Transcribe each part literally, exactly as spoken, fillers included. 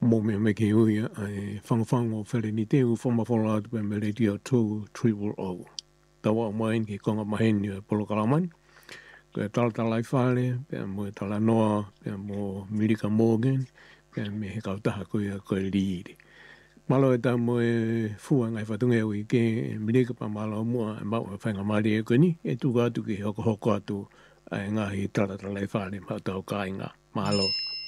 Mo me me ke ui ai whangawhango where ni te u whamawhala atu pe me radio two triple o. Tawa mai ki konga maheni o polo kalamani. Ko e tala tala i whare, pe mo e tala noa, pe mo Mirika Morgan, pe me he kautaha koe koe liiri. Malo e tau mo e fua ngai whatunga e ui ke Mirika pa malo mua e mau e whainga maari e koe ni, e tuka atu ki hoko hoko atu ai ngahi tala tala i whare, ma tau ka inga. Malo.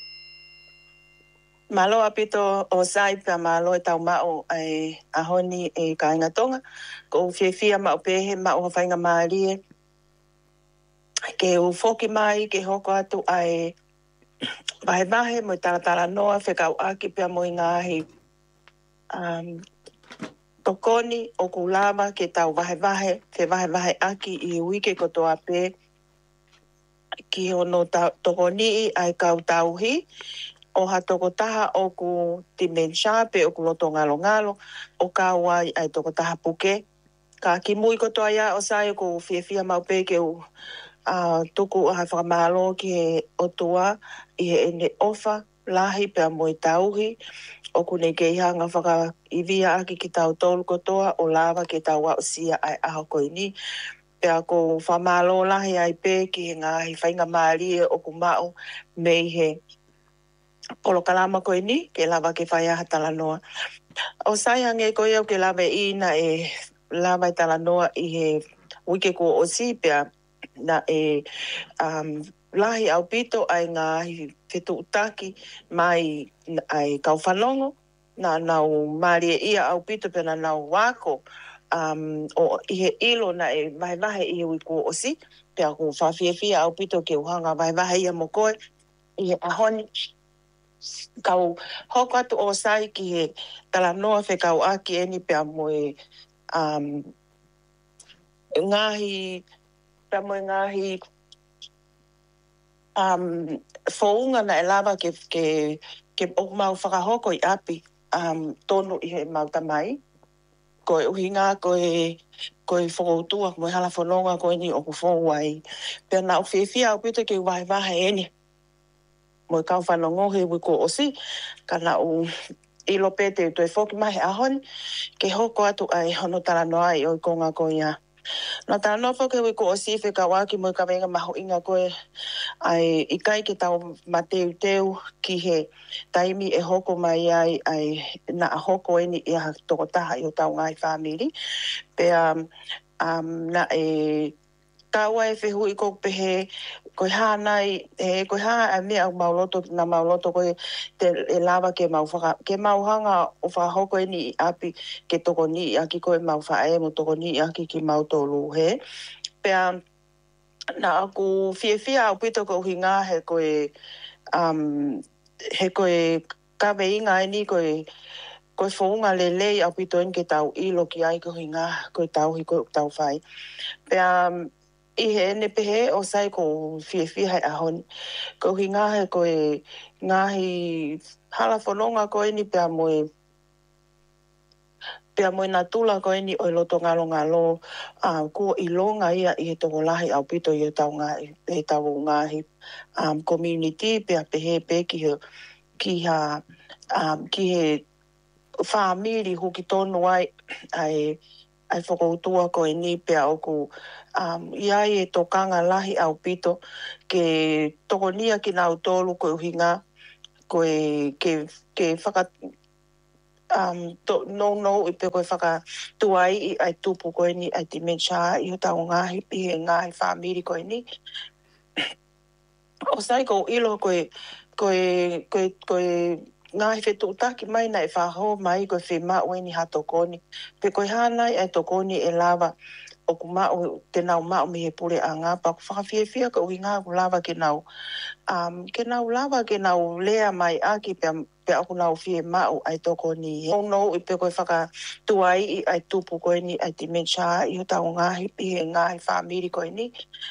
Malo apito o sai pa malo e tau mao ai ahoni e kainga tonga. Ko fie fia mao pehe mao whainga maari e. Ke u foki mai ke hoko atu ai vahe vahe mo tala tala noa whekau aki pia mo ngahi um, tokoni o kulama ke tau vahe vahe, te vahe vahe aki i wike kotoa pe ki ono tokoni ai kau tauhi. O ha toko taha o ku dimensha pe o ku loto ngalo ngalo o ka wai ai toko taha puke. Ka ki mui kotoa ia o sai o ku fia fia mau pe ke u uh, tuku o hai whakamalo ki he otua i he ene ofa lahi pe a mui tauhi. O ku ne ke ihanga whaka ivia aki ki tau tolu kotoa o lava ke tau wa o sia ai aho koi ni. Pe a ku whamalo lahi ai pe ki he ngahi whainga maari o ku mao mei he polo kalama koe ni, ke lava ke whai aha talanoa. O sai ange koe au ke lava i na e lava i talanoa i he wike ko o si pia na e um, lahi au pito ai ngā whetu utaki mai ai kau whanongo na nau maari e ia au pito pia na nau wako um, o i he ilo na e vahe vahe i he wiko o si pia ko whawhia fia au pito ke uhanga vahe vahe ia mo koe i he ahoni. Kau hoko atu o sai ki he talanoa whe kau aki eni pia moe um, ngahi, pia moe ngahi um, founga na e lava ke, ke, ke o mau whakahoko i api um, tonu i he mau tamai. Ko e uhinga, ko e, ko e whakoutua, mo e hala whanonga ko e ni o ku whauai. Pia na o whiwhia au pita ke wahe wahe eni. Mo e kau whanongo he wiko o si, kana o ilo pete tu e whoki mahi ahon, ke hoko atu ai hono tala noa i o konga ko ia. No tala noa whoki wiko o si, wheka waki mo i ka venga maho inga koe, ai i kai ke tau mateu teu ki he taimi e hoko mai ai, ai na a hoko eni i a toko taha i o tau ngai whamiri. Pea um, na e kaua e whehu i kok pehe, koe hānai, e koe hā a mea au mauloto, na mauloto koe te e lava ke mau whaka, ke mau hanga o whahoko e ni i api ke toko ni i aki koe mau whae mo toko ni i aki ki mau tolu he. Pea, na aku fie fia au pito ko uhi ngā he koe, um, he koe kawe inga e ni koe, koe whaunga le lei au pito en ke tau ilo ki ai ko uhi ngā koe tau hi koe tau whai. Pea, i he ene pehe o sai ko fie fie hai ahoni. Ko hi ngahe ko e ngahi hala whanonga ko e ni pia moe pia moe na tula ko e ni o loto ngalo ngalo uh, ko i longa ia i he tongo lahi au pito i he tau ngahi, he tau ngahi um, community pia pehe pe ki he ki ha um, ki he whamiri huki tonu ai ai ai whakoutua ko e ni pia o ku um, iai e tokanga lahi au pito ke tokonia ki nau tolu ko uhinga ko e ke, ke whaka um, to, no no i pe ko e whaka tuai i ai tupu ko e ni ai dimensha i o tau ngahi i he ngahi whamiri ko e ni. O sai ko ilo ko e ko e ko e, ko e ngahi whetu utaki mai na e whaho mai ko e whema ue ni hato koni. Pe ko e hānai ai to koni e lava o ku mao, te nau mao me he pure a ngā pa ku whakawhia fia ka uhi ngā ku lava ke nau. Um, ke nau lava ke nau lea mai aki pe, pe aku nau fie mao ai to koni. O no i pe ko e whaka tuai i ai tupu ko e ni ai dimensha i o tau ngahi i he ngahi whamiri ko e ni.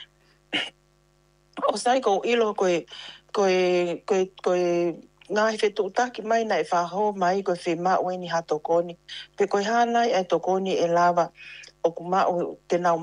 O sai ko ilo ko e ko e ko e ko e ngahi whetu utaki mai na e whaho mai ko e whema ue ni hato koni. Pe ko e hānai ai to koni e lava o ku mao te nau